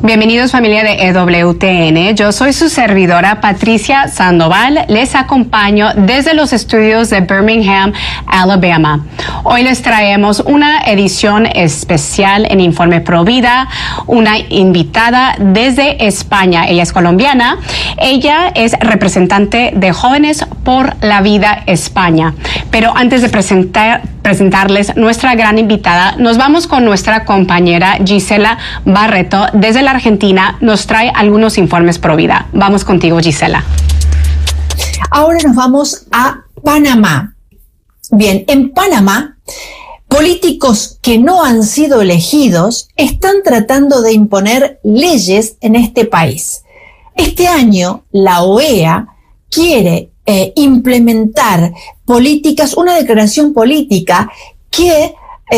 Bienvenidos familia de EWTN, yo soy su servidora Patricia Sandoval, les acompaño desde los estudios de Birmingham, Alabama. Hoy les traemos una edición especial en Informe Pro Vida, una invitada desde España, ella es colombiana, ella es representante de Jóvenes por la Vida España. Pero antes de presentarles nuestra gran invitada, nos vamos con nuestra compañera Gisela Barreto desde la Argentina, nos trae algunos informes pro vida. Vamos contigo, Gisela. Ahora nos vamos a Panamá. Bien, en Panamá, políticos que no han sido elegidos están tratando de imponer leyes en este país. Este año, la OEA quiere implementar políticas, una declaración política que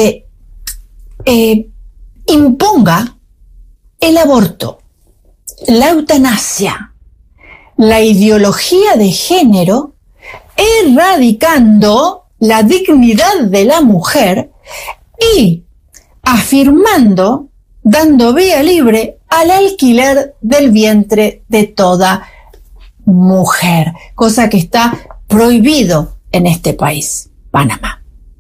imponga el aborto, la eutanasia, la ideología de género, erradicando la dignidad de la mujer y afirmando, dando vía libre al alquiler del vientre de toda mujer, cosa que está prohibido en este país, Panamá.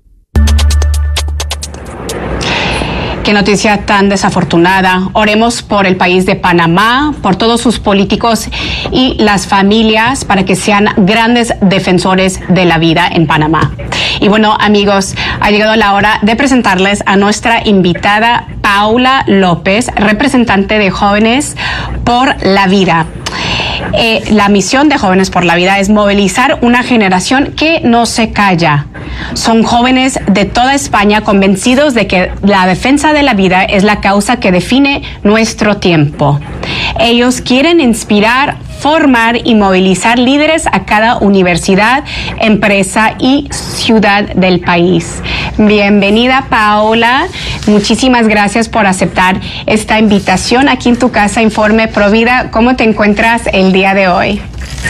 Qué noticia tan desafortunada. Oremos por el país de Panamá, por todos sus políticos y las familias para que sean grandes defensores de la vida en Panamá. Y bueno, amigos, ha llegado la hora de presentarles a nuestra invitada Paula López, representante de Jóvenes por la Vida. La misión de Jóvenes por la Vida es movilizar una generación que no se calla. Son jóvenes de toda España convencidos de que la defensa de la vida es la causa que define nuestro tiempo. Ellos quieren inspirar, formar y movilizar líderes a cada universidad, empresa y ciudad del país. Bienvenida, Paula. Muchísimas gracias por aceptar esta invitación aquí en tu casa, Informe Pro Vida. ¿Cómo te encuentras el día de hoy?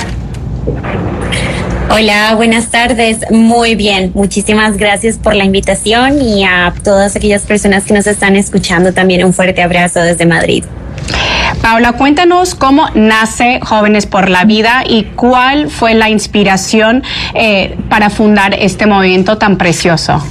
Hola, buenas tardes. Muy bien. Muchísimas gracias por la invitación y a todas aquellas personas que nos están escuchando también un fuerte abrazo desde Madrid. Paula, cuéntanos cómo nace Jóvenes por la Vida y cuál fue la inspiración para fundar este movimiento tan precioso.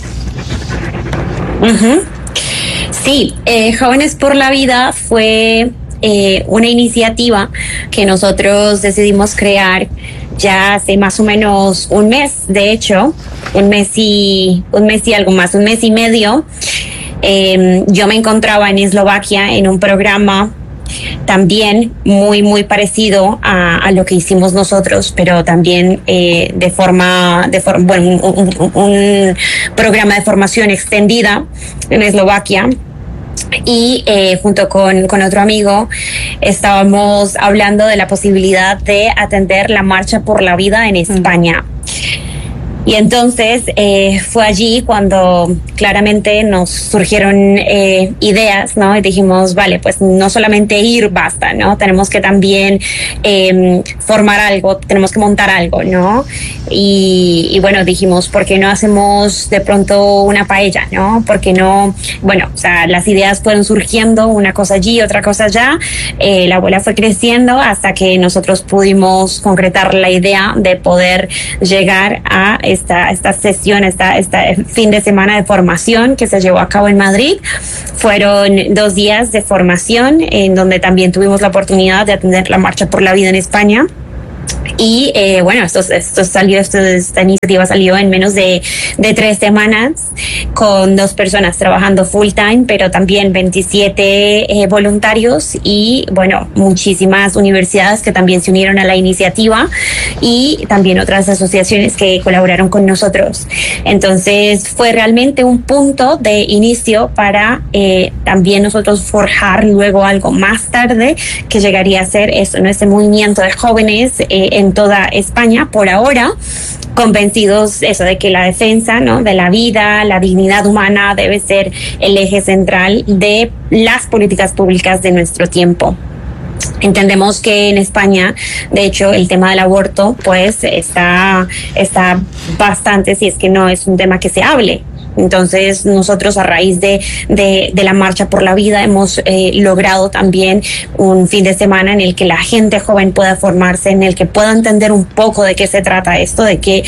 Sí, Jóvenes por la Vida fue una iniciativa que nosotros decidimos crear ya hace más o menos un mes, de hecho, un mes y algo más, un mes y medio. Yo me encontraba en Eslovaquia en un programa también muy parecido a lo que hicimos nosotros, pero también un programa de formación extendida en Eslovaquia. Y junto con otro amigo estábamos hablando de la posibilidad de atender la Marcha por la Vida en España. Y entonces fue allí cuando claramente nos surgieron ideas, ¿no? Y dijimos, vale, pues no solamente ir basta, ¿no? Tenemos que también formar algo, tenemos que montar algo, ¿no? Y bueno, dijimos, ¿por qué no hacemos de pronto una paella, ¿no? ¿Por qué no? Bueno, o sea, las ideas fueron surgiendo, una cosa allí, otra cosa allá. La bola fue creciendo hasta que nosotros pudimos concretar la idea de poder llegar a esta sesión, este fin de semana de formación que se llevó a cabo en Madrid. Fueron 2 días de formación en donde también tuvimos la oportunidad de atender la Marcha por la Vida en España. Y bueno, esta iniciativa salió en menos de 3 semanas con 2 personas trabajando full time, pero también 27 voluntarios y bueno, muchísimas universidades que también se unieron a la iniciativa y también otras asociaciones que colaboraron con nosotros. Entonces fue realmente un punto de inicio para también nosotros forjar luego algo más tarde que llegaría a ser eso, ¿no? Este movimiento de jóvenes en toda España, por ahora, convencidos eso de que la defensa, ¿no?, de la vida, la dignidad humana debe ser el eje central de las políticas públicas de nuestro tiempo. Entendemos que en España, de hecho, el tema del aborto, pues, está bastante, si es que no es un tema que se hable, Entonces nosotros a raíz de la Marcha por la Vida hemos logrado también un fin de semana en el que la gente joven pueda formarse, en el que pueda entender un poco de qué se trata esto, de qué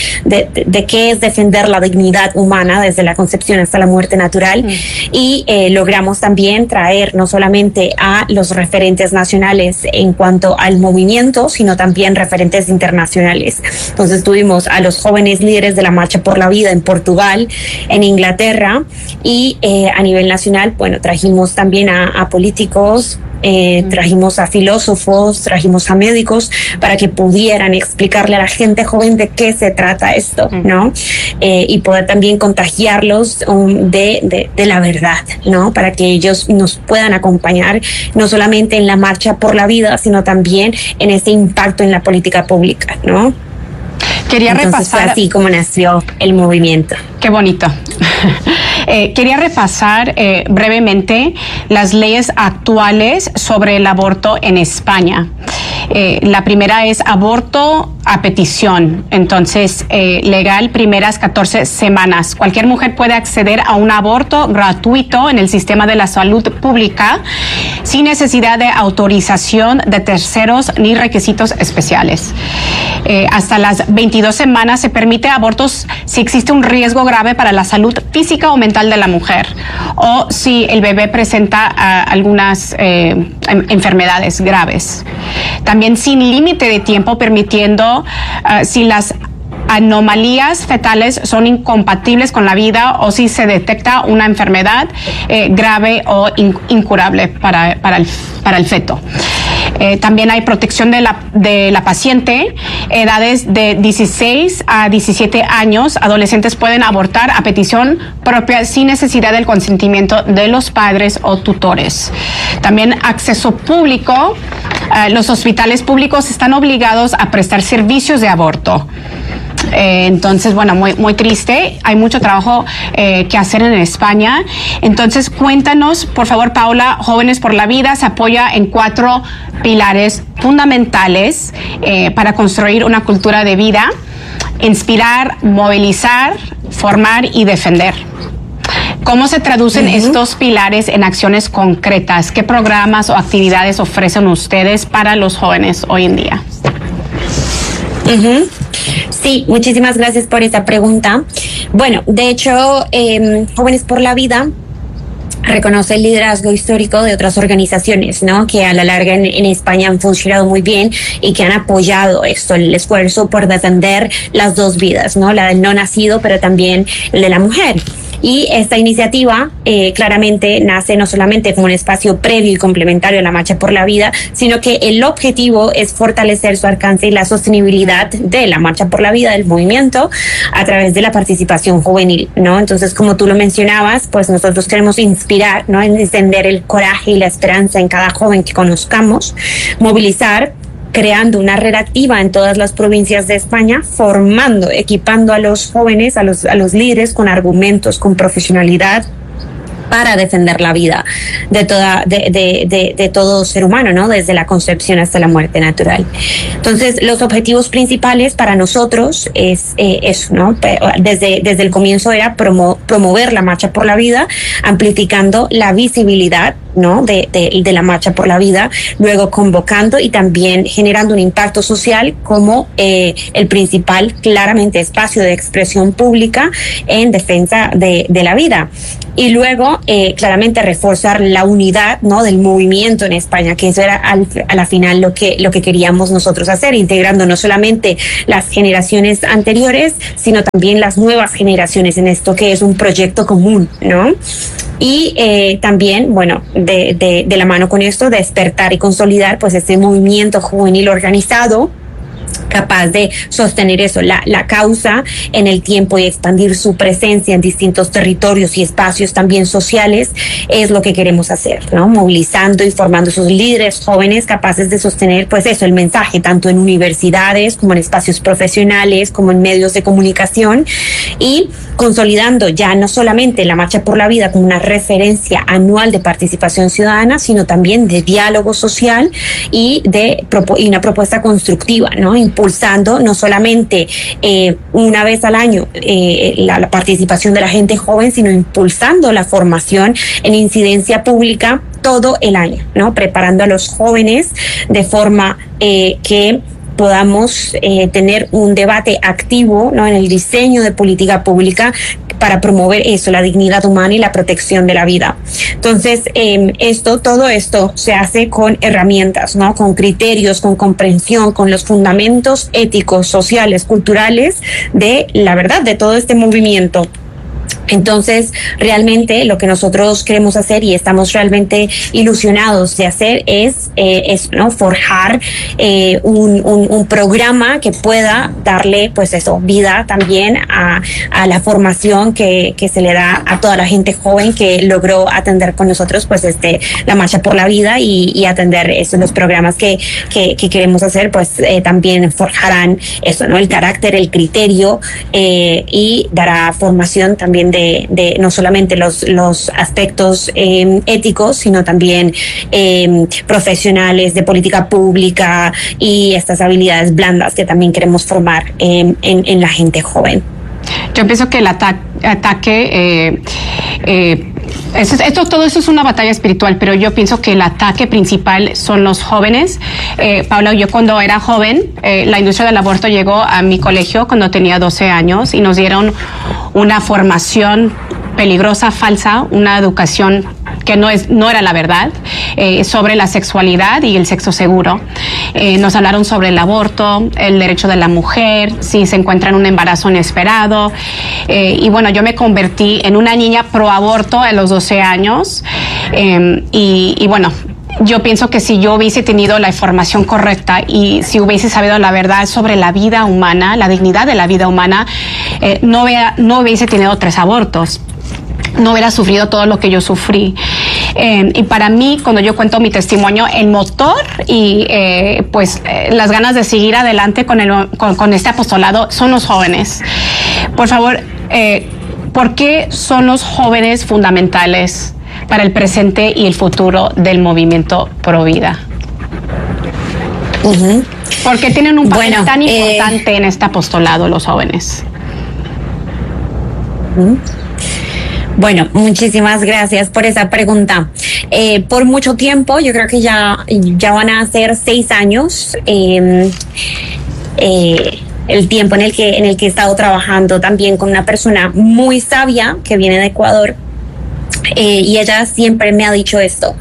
es defender la dignidad humana desde la concepción hasta la muerte natural. Y logramos también traer no solamente a los referentes nacionales en cuanto al movimiento, sino también referentes internacionales. Entonces tuvimos a los jóvenes líderes de la Marcha por la Vida en Portugal, en Inglaterra, y a nivel nacional, bueno, trajimos también a políticos, trajimos a filósofos, trajimos a médicos para que pudieran explicarle a la gente joven de qué se trata esto, ¿no? Y poder también contagiarlos de la verdad, ¿no? Para que ellos nos puedan acompañar no solamente en la Marcha por la Vida, sino también en ese impacto en la política pública, ¿no? Quería repasar. Fue así como nació el movimiento. Qué bonito. Quería repasar brevemente las leyes actuales sobre el aborto en España. La primera es aborto a petición. Entonces, legal, primeras 14 semanas. Cualquier mujer puede acceder a un aborto gratuito en el sistema de la salud pública sin necesidad de autorización de terceros ni requisitos especiales. Hasta las 22 semanas se permite abortos si existe un riesgo grave para la salud física o mental de la mujer o si el bebé presenta algunas enfermedades graves. También sin límite de tiempo, permitiendo si las anomalías fetales son incompatibles con la vida o si se detecta una enfermedad grave o incurable para el feto. También hay protección de la paciente, edades de 16 a 17 años. Adolescentes pueden abortar a petición propia sin necesidad del consentimiento de los padres o tutores. También acceso público. Los hospitales públicos están obligados a prestar servicios de aborto. Entonces, bueno, muy triste. Hay mucho trabajo que hacer en España. Entonces, cuéntanos, por favor, Paula. Jóvenes por la Vida se apoya en 4 pilares fundamentales para construir una cultura de vida: inspirar, movilizar, formar y defender. ¿Cómo se traducen estos pilares en acciones concretas? ¿Qué programas o actividades ofrecen ustedes para los jóvenes hoy en día? Sí, muchísimas gracias por esa pregunta. Bueno, de hecho, Jóvenes por la Vida reconoce el liderazgo histórico de otras organizaciones, ¿no? Que a la larga en España han funcionado muy bien y que han apoyado esto, el esfuerzo por defender las dos vidas, ¿no? La del no nacido, pero también el de la mujer. Y esta iniciativa claramente nace no solamente como un espacio previo y complementario a la Marcha por la Vida, sino que el objetivo es fortalecer su alcance y la sostenibilidad de la Marcha por la Vida, del movimiento, a través de la participación juvenil, ¿no? Entonces, como tú lo mencionabas, pues nosotros queremos inspirar, ¿no? Encender el coraje y la esperanza en cada joven que conozcamos, movilizar, creando una red activa en todas las provincias de España, formando, equipando a los jóvenes, a los líderes con argumentos, con profesionalidad, para defender la vida de todo ser humano, ¿no? Desde la concepción hasta la muerte natural. Entonces, los objetivos principales para nosotros es eso, ¿no? Desde el comienzo era promover la Marcha por la Vida, amplificando la visibilidad, ¿no? de la Marcha por la Vida, luego convocando y también generando un impacto social como el principal, claramente, espacio de expresión pública en defensa de la vida. Y luego, claramente, reforzar la unidad, ¿no? del movimiento en España, que eso era a la final lo que queríamos nosotros hacer, integrando no solamente las generaciones anteriores, sino también las nuevas generaciones en esto que es un proyecto común, ¿no? Y también, bueno, de la mano con esto, despertar y consolidar pues este movimiento juvenil organizado, capaz de sostener eso, la causa en el tiempo y expandir su presencia en distintos territorios y espacios también sociales, es lo que queremos hacer, ¿no? Movilizando y formando esos líderes jóvenes capaces de sostener, pues eso, el mensaje, tanto en universidades como en espacios profesionales, como en medios de comunicación, y consolidando ya no solamente la Marcha por la Vida como una referencia anual de participación ciudadana, sino también de diálogo social y una propuesta constructiva, ¿no? impulsando no solamente una vez al año la participación de la gente joven, sino impulsando la formación en incidencia pública todo el año, ¿no? Preparando a los jóvenes de forma que podamos tener un debate activo, ¿no? En el diseño de política pública para promover eso, la dignidad humana y la protección de la vida. Entonces, todo esto se hace con herramientas, ¿no? Con criterios, con comprensión, con los fundamentos éticos, sociales, culturales de la verdad, de todo este movimiento. Entonces, realmente lo que nosotros queremos hacer y estamos realmente ilusionados de hacer es ¿no? Forjar un programa que pueda darle, pues eso, vida también a la formación que se le da a toda la gente joven que logró atender con nosotros, pues la Marcha por la Vida y atender eso, los programas que queremos hacer, pues también forjarán eso, ¿no? El carácter, el criterio y dará formación también de no solamente los aspectos éticos, sino también profesionales de política pública y estas habilidades blandas que también queremos formar en la gente joven. Yo pienso que el ataque, todo eso es una batalla espiritual, pero yo pienso que el ataque principal son los jóvenes. Paula, yo cuando era joven, la industria del aborto llegó a mi colegio cuando tenía 12 años y nos dieron una formación peligrosa, falsa, una educación que no era la verdad, sobre la sexualidad y el sexo seguro. Nos hablaron sobre el aborto, el derecho de la mujer, si se encuentra en un embarazo inesperado. Y bueno, yo me convertí en una niña pro aborto a los 12 años. Y bueno, yo pienso que si yo hubiese tenido la información correcta y si hubiese sabido la verdad sobre la vida humana, la dignidad de la vida humana, no hubiese tenido 3 abortos. No hubiera sufrido todo lo que yo sufrí. Y para mí, cuando yo cuento mi testimonio, el motor y las ganas de seguir adelante con este apostolado son los jóvenes. Por favor, ¿por qué son los jóvenes fundamentales para el presente y el futuro del movimiento Pro Vida? Uh-huh. ¿Por qué tienen un papel tan importante en este apostolado los jóvenes? Uh-huh. Bueno, muchísimas gracias por esa pregunta. Por mucho tiempo, yo creo que ya van a ser 6 años, el tiempo en el que he estado trabajando también con una persona muy sabia que viene de Ecuador. Y ella siempre me ha dicho esto,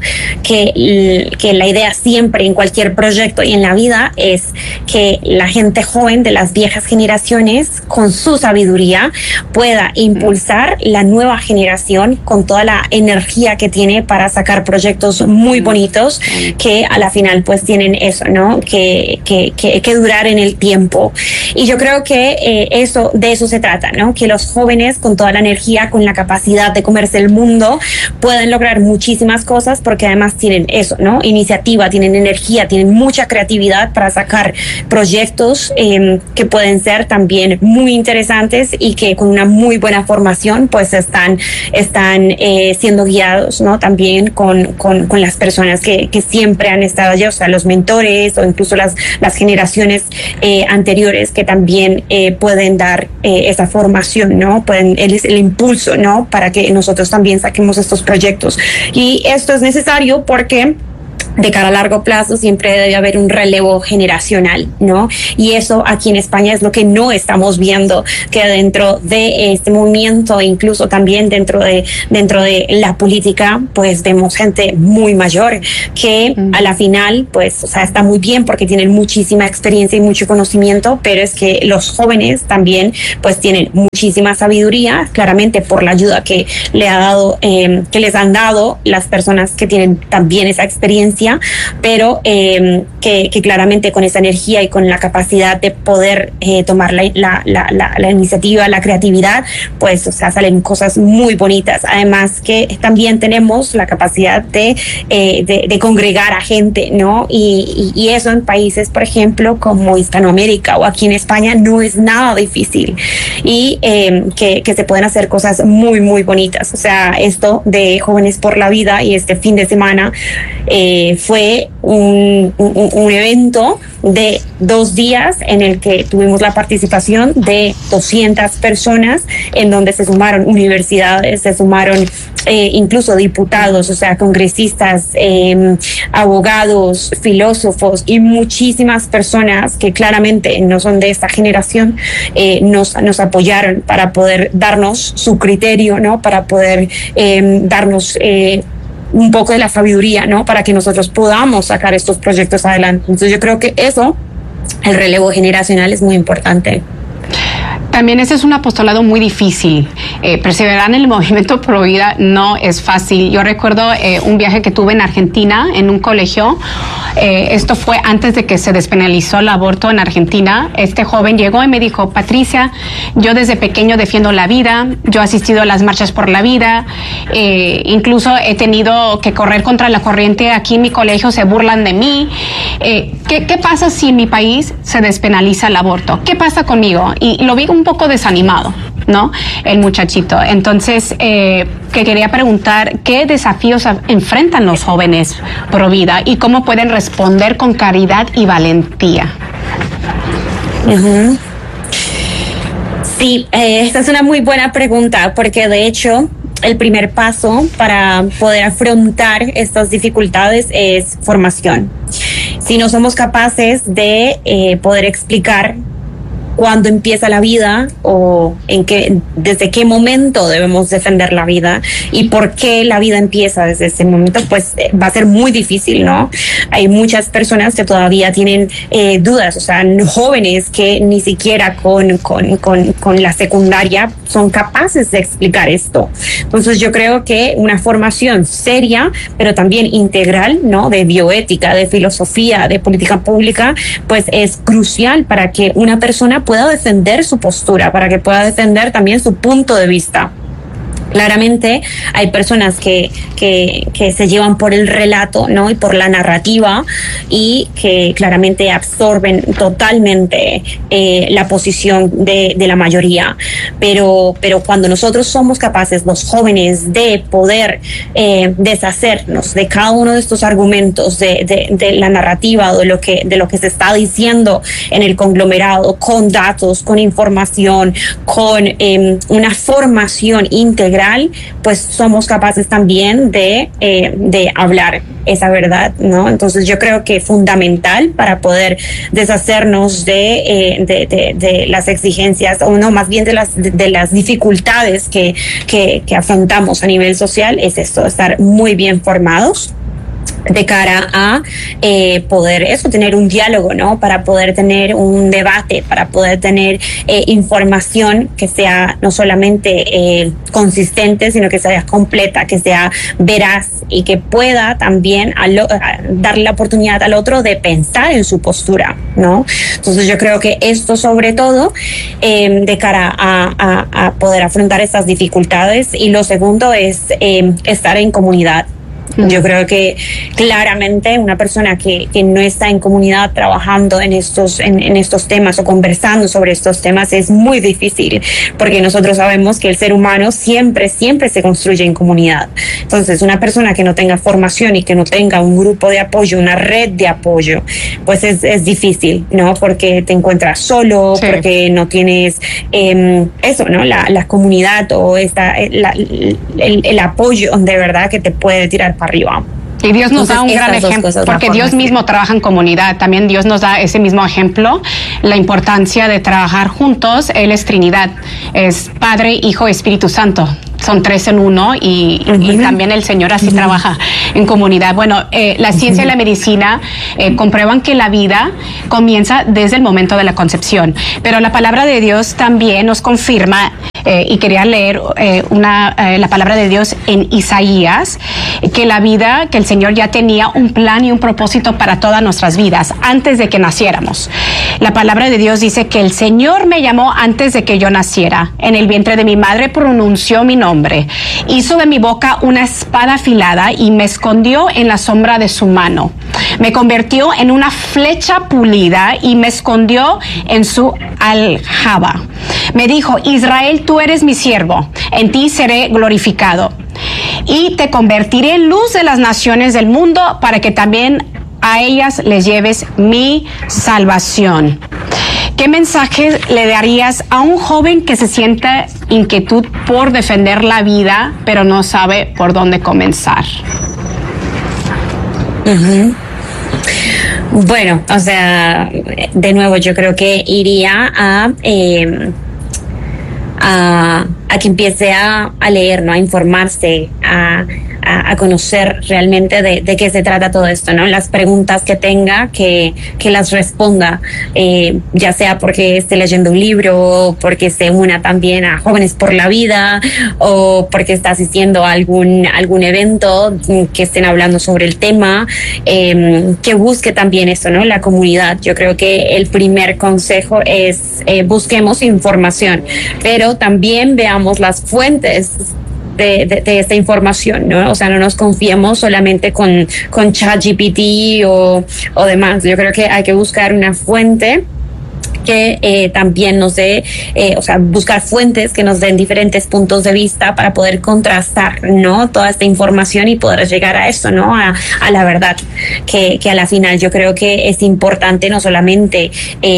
que la idea siempre en cualquier proyecto y en la vida es que la gente joven de las viejas generaciones, con su sabiduría, pueda impulsar la nueva generación con toda la energía que tiene para sacar proyectos muy bonitos que a la final pues tienen eso, ¿no? Que durar en el tiempo. Y yo creo que de eso se trata, ¿no? Que los jóvenes con toda la energía, con la capacidad de comerse el mundo, pueden lograr muchísimas cosas porque además tienen eso, ¿no? Iniciativa, tienen energía, tienen mucha creatividad para sacar proyectos que pueden ser también muy interesantes y que con una muy buena formación pues están siendo guiados, ¿no? También con las personas que siempre han estado allí, o sea, los mentores o incluso las generaciones anteriores que también pueden dar esa formación, ¿no? Pueden el impulso, ¿no? Para que nosotros también saquemos estos proyectos. Y esto es necesario porque de cara a largo plazo siempre debe haber un relevo generacional, ¿no? Y eso aquí en España es lo que no estamos viendo, que dentro de este movimiento, incluso también dentro de la política, pues vemos gente muy mayor que a la final, pues, o sea, está muy bien porque tienen muchísima experiencia y mucho conocimiento, pero es que los jóvenes también, pues, tienen muchísima sabiduría, claramente por la ayuda que que les han dado las personas que tienen también esa experiencia, pero que claramente con esa energía y con la capacidad de poder tomar la iniciativa, la creatividad, pues, o sea, salen cosas muy bonitas. Además que también tenemos la capacidad de congregar a gente, ¿no? Y eso en países, por ejemplo, como Hispanoamérica o aquí en España no es nada difícil y que se pueden hacer cosas muy, muy bonitas. O sea, esto de Jóvenes por la Vida y este fin de semana fue un evento de 2 días en el que tuvimos la participación de 200 personas, en donde se sumaron universidades, se sumaron incluso diputados, o sea, congresistas, abogados, filósofos y muchísimas personas que claramente no son de esta generación, nos apoyaron para poder darnos su criterio, ¿no? Para poder darnos un poco de la sabiduría, ¿no? Para que nosotros podamos sacar estos proyectos adelante. Entonces yo creo que eso, el relevo generacional, es muy importante. También ese es un apostolado muy difícil. Perseverar en el movimiento pro vida no es fácil. Yo recuerdo un viaje que tuve en Argentina, en un colegio. Esto fue antes de que se despenalizó el aborto en Argentina. Este joven llegó y me dijo: Patricia, yo desde pequeño defiendo la vida, yo he asistido a las marchas por la vida, incluso he tenido que correr contra la corriente. Aquí en mi colegio se burlan de mí. ¿Qué pasa si en mi país se despenaliza el aborto? ¿Qué pasa conmigo? Y lo vi un poco desanimado, ¿no? El muchachito. Entonces, que quería preguntar, ¿qué desafíos enfrentan los jóvenes pro vida y cómo pueden responder con caridad y valentía? Uh-huh. Sí, esta es una muy buena pregunta, porque de hecho el primer paso para poder afrontar estas dificultades es formación. Si no somos capaces de poder explicar cuándo empieza la vida o desde qué momento debemos defender la vida y por qué la vida empieza desde ese momento, pues va a ser muy difícil, ¿no? Hay muchas personas que todavía tienen dudas, o sea, jóvenes que ni siquiera con la secundaria son capaces de explicar esto. Entonces yo creo que una formación seria, pero también integral, ¿no? De bioética, de filosofía, de política pública, pues es crucial para que una persona pueda defender su postura, para que pueda defender también su punto de vista. Claramente hay personas que se llevan por el relato, ¿no? Y por la narrativa, y que claramente absorben totalmente la posición de la mayoría. Pero cuando nosotros somos capaces, los jóvenes, de poder deshacernos de cada uno de estos argumentos, de la narrativa, de lo que se está diciendo en el conglomerado, con datos, con información, con una formación integral, pues somos capaces también de hablar esa verdad, ¿no? Entonces yo creo que es fundamental para poder deshacernos de las exigencias, o no, más bien de las dificultades que afrontamos a nivel social, es esto, estar muy bien formados de cara a poder tener un diálogo, ¿no? Para poder tener un debate, para poder tener información que sea no solamente consistente, sino que sea completa, que sea veraz y que pueda también darle la oportunidad al otro de pensar en su postura, ¿no? Entonces yo creo que esto, sobre todo, de cara a poder afrontar estas dificultades. Y lo segundo es estar en comunidad. Yo creo que claramente una persona que no está en comunidad trabajando en estos temas o conversando sobre estos temas es muy difícil, porque nosotros sabemos que el ser humano siempre se construye en comunidad. Entonces, una persona que no tenga formación y que no tenga un grupo de apoyo, una red de apoyo, pues es difícil, ¿no? Porque te encuentras solo, sí, porque no tienes ¿no? La comunidad o el apoyo de verdad que te puede tirar para arriba. Y Dios nos da un gran ejemplo, porque Dios mismo trabaja en comunidad. También Dios nos da ese mismo ejemplo, la importancia de trabajar juntos. Él es Trinidad, es Padre, Hijo, Espíritu Santo. Son 3 en 1 y también el Señor así trabaja en comunidad. Bueno, la ciencia y la medicina comprueban que la vida comienza desde el momento de la concepción, pero la palabra de Dios también nos confirma, y quería leer la palabra de Dios en Isaías, que el Señor ya tenía un plan y un propósito para todas nuestras vidas antes de que naciéramos. La palabra de Dios dice que el Señor me llamó antes de que yo naciera. En el vientre de mi madre pronunció mi nombre. Hizo de mi boca una espada afilada y me escondió en la sombra de su mano. Me convirtió en una flecha pulida y me escondió en su aljaba. Me dijo: Israel, tú eres mi siervo, en ti seré glorificado. y te convertiré en luz de las naciones del mundo para que también a ellas les lleves mi salvación. ¿Qué mensaje le darías a un joven que se siente inquietud por defender la vida, pero no sabe por dónde comenzar? Uh-huh. Bueno, o sea, de nuevo, yo creo que iría a que empiece a leer, ¿no? A informarse, a conocer realmente de qué se trata todo esto, ¿no? Las preguntas que tenga, que las responda, ya sea porque esté leyendo un libro, porque se una también a Jóvenes por la Vida, o porque está asistiendo a algún evento que estén hablando sobre el tema, que busque también esto, ¿no? La comunidad. Yo creo que el primer consejo es busquemos información, pero también veamos las fuentes de esta información, ¿no? O sea, no nos confiemos solamente con ChatGPT o demás. Yo creo que hay que buscar una fuente que también nos dé, o sea, buscar fuentes que nos den diferentes puntos de vista para poder contrastar, ¿no? Toda esta información y poder llegar a eso, ¿no? A la verdad, que a la final yo creo que es importante no solamente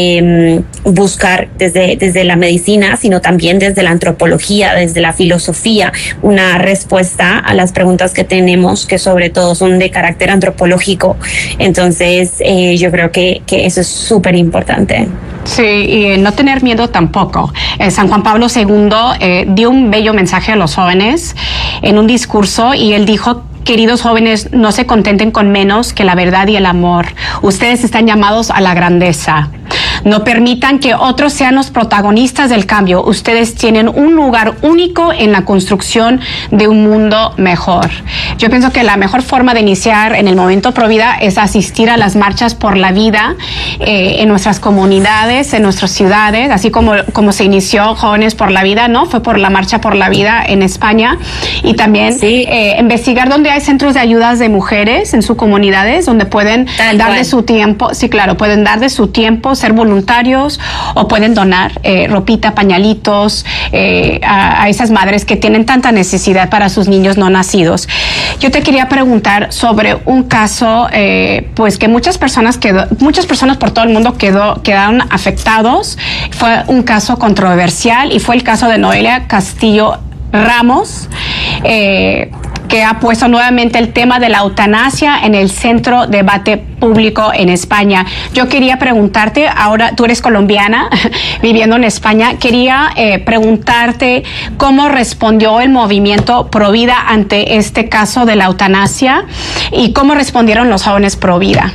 buscar desde la medicina, sino también desde la antropología, desde la filosofía, una respuesta a las preguntas que tenemos, que sobre todo son de carácter antropológico. Entonces, yo creo que eso es súper importante. Sí, y no tener miedo tampoco. San Juan Pablo II dio un bello mensaje a los jóvenes en un discurso y él dijo: queridos jóvenes, no se contenten con menos que la verdad y el amor. Ustedes están llamados a la grandeza. No permitan que otros sean los protagonistas del cambio. Ustedes tienen un lugar único en la construcción de un mundo mejor. Yo pienso que la mejor forma de iniciar en el movimiento Pro Vida es asistir a las marchas por la vida en nuestras comunidades, en nuestras ciudades, así como se inició Jóvenes por la Vida, ¿no? Fue por la Marcha por la Vida en España. Y también sí, investigar dónde hay centros de ayudas de mujeres en sus comunidades, donde pueden dar de su tiempo, sí, claro, pueden dar de su tiempo, ser voluntarios, o pueden donar ropita, pañalitos a esas madres que tienen tanta necesidad para sus niños no nacidos. Yo te quería preguntar sobre un caso, pues que muchas personas por todo el mundo quedaron afectados. Fue un caso controversial y fue el caso de Noelia Castillo Ramos, que ha puesto nuevamente el tema de la eutanasia en el centro de debate público en España. Yo quería preguntarte, ahora tú eres colombiana viviendo en España, quería preguntarte cómo respondió el movimiento Pro Vida ante este caso de la eutanasia y cómo respondieron los jóvenes Pro Vida.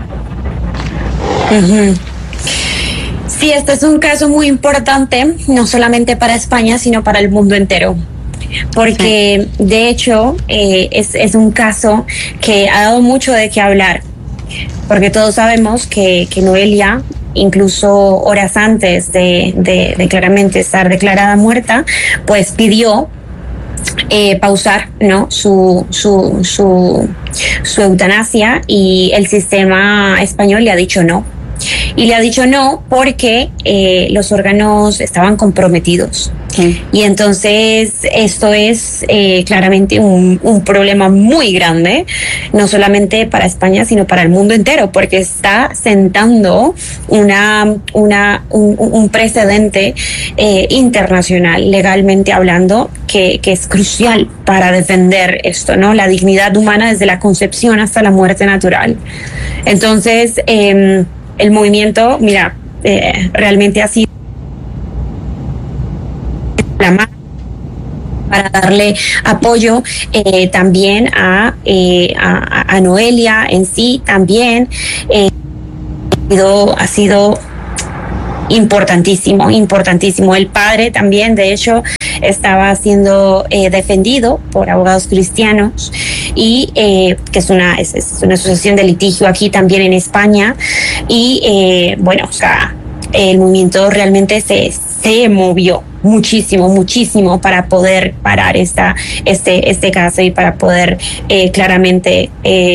Uh-huh. Sí, este es un caso muy importante, no solamente para España, sino para el mundo entero. Porque de hecho es un caso que ha dado mucho de qué hablar, porque todos sabemos que Noelia, incluso horas antes de claramente estar declarada muerta, pues pidió pausar, ¿no? su eutanasia, y el sistema español le ha dicho no. Y le ha dicho no porque los órganos estaban comprometidos. Sí. Y entonces esto es claramente un problema muy grande, no solamente para España, sino para el mundo entero, porque está sentando un precedente internacional, legalmente hablando, que es crucial para defender esto, ¿no? La dignidad humana desde la concepción hasta la muerte natural. Entonces, el movimiento, mira, realmente ha sido la mano para darle apoyo también a Noelia en sí, también ha sido importantísimo. El padre también, de hecho, estaba siendo defendido por abogados cristianos, y que es una asociación de litigio aquí también en España. Y bueno, o sea, el movimiento realmente se movió muchísimo para poder parar este caso y para poder claramente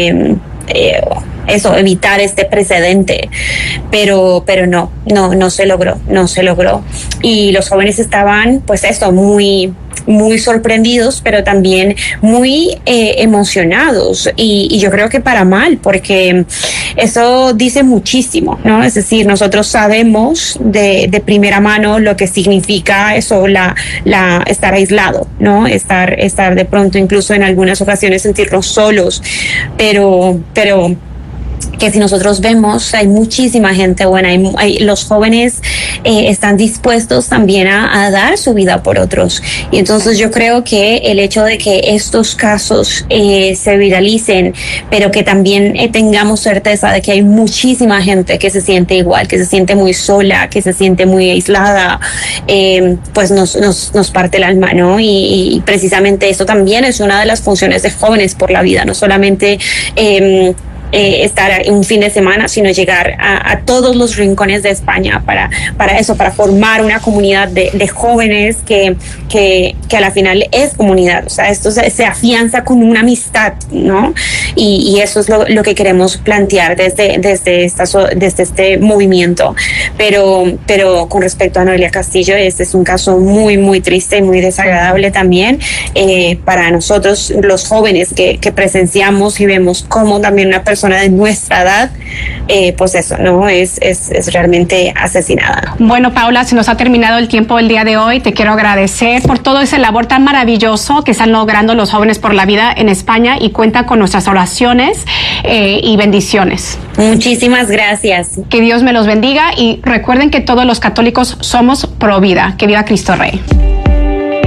evitar este precedente, pero no se logró. Y los jóvenes estaban, pues muy muy sorprendidos, pero también muy emocionados, y yo creo que para mal, porque eso dice muchísimo, ¿no? Es decir, nosotros sabemos de primera mano lo que significa eso, estar aislado, ¿no? Estar de pronto incluso en algunas ocasiones sentirnos solos, pero que si nosotros vemos, hay muchísima gente buena, los jóvenes están dispuestos también a dar su vida por otros, y entonces yo creo que el hecho de que estos casos se viralicen, pero que también tengamos certeza de que hay muchísima gente que se siente igual, que se siente muy sola, que se siente muy aislada, pues nos parte el alma, ¿no? Y precisamente eso también es una de las funciones de Jóvenes por la Vida, no solamente estar un fin de semana, sino llegar a todos los rincones de España para formar una comunidad de jóvenes que a la final es comunidad. O sea, esto se afianza con una amistad, ¿no? Y eso es lo que queremos plantear desde este movimiento. Pero con respecto a Noelia Castillo, este es un caso muy, muy triste y muy desagradable también para nosotros, los jóvenes que presenciamos y vemos cómo también una persona de nuestra edad, pues eso, ¿no? Es realmente asesinada. Bueno, Paula, se nos ha terminado el tiempo el día de hoy. Te quiero agradecer por todo ese labor tan maravilloso que están logrando los Jóvenes por la Vida en España, y cuenta con nuestras oraciones y bendiciones. Muchísimas gracias. Que Dios me los bendiga, y recuerden que todos los católicos somos pro vida. Que viva Cristo Rey.